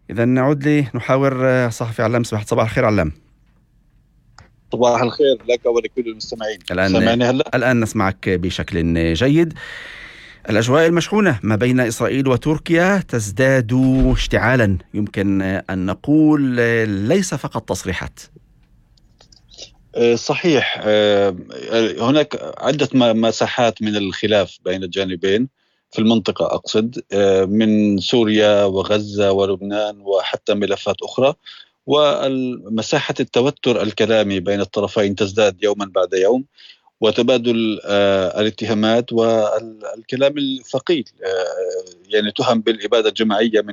إذا نعود لنحاور صحفي علام. صباح الخير علام. صباح الخير لك ولكل المستمعين. الآن سامعني هلا؟ الآن نسمعك بشكل جيد. الأجواء المشحونة ما بين إسرائيل وتركيا تزداد اشتعالا، يمكن أن نقول ليس فقط تصريحات. صحيح. هناك عدة مساحات من الخلاف بين الجانبين في المنطقة، أقصد من سوريا وغزة ولبنان وحتى ملفات أخرى. ومساحة التوتر الكلامي بين الطرفين تزداد يوما بعد يوم، وتبادل الاتهامات والكلام الثقيل، يعني تهم بالإبادة الجماعية من